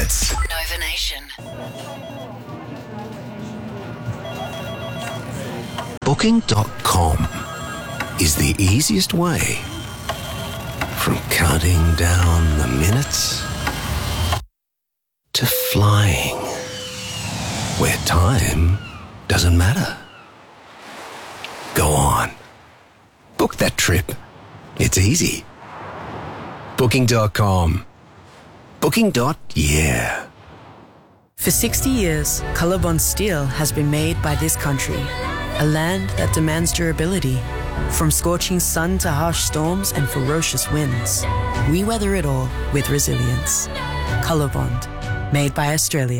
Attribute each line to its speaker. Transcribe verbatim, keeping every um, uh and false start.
Speaker 1: minutes.
Speaker 2: Nova Nation.
Speaker 1: Booking dot com is the easiest way from counting down the minutes to flying, where time doesn't matter. Go on. Book that trip. It's easy. Booking dot com. Booking. Yeah.
Speaker 3: For sixty years, Colorbond steel has been made by this country, a land that demands durability. From scorching sun to harsh storms and ferocious winds, we weather it all with resilience. Colorbond, made by Australia.